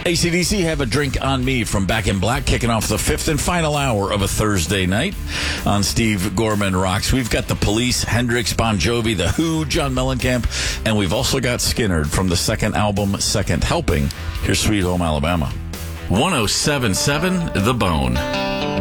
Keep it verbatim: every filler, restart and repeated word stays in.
A C D C, Have a Drink on Me from Back in Black, kicking off the fifth and final hour of a Thursday night on Steve Gorman Rocks. We've got the Police, Hendrix, Bon Jovi, The Who, John Mellencamp, and we've also got Skynyrd from the second album, Second Helping. Here's Sweet Home Alabama. one oh seven point seven The Bone.